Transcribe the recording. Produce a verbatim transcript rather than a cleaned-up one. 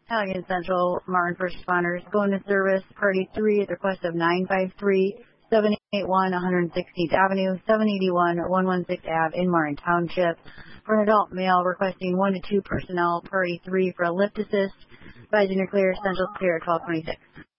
Allegan Central, Martin First Responders, going to service, Party three at the request of nine five three, seven eight one, one hundred sixteenth Avenue, seven eighty-one, one sixteen Ave in Martin Township. For an adult male requesting one to two personnel, Party three for a lift assist. Advising you're clear, Central clear at twelve twenty-six.